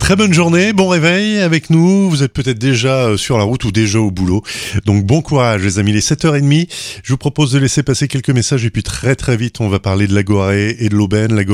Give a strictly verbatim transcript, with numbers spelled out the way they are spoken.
Très bonne journée, bon réveil avec nous. Vous êtes peut-être déjà sur la route ou déjà au boulot. Donc bon courage les amis, les sept heures trente. Je vous propose de laisser passer quelques messages et puis très très vite on va parler de l'Agoré et de l'Aubaine.